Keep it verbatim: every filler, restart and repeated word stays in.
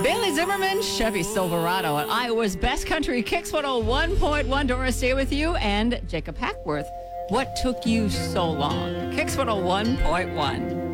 Bailey Zimmerman, Chevy Silverado, and Iowa's Best Country Kicks one oh one point one. Doris Day with you, and Jacob Hackworth. What took you so long? Kicks one oh one point one.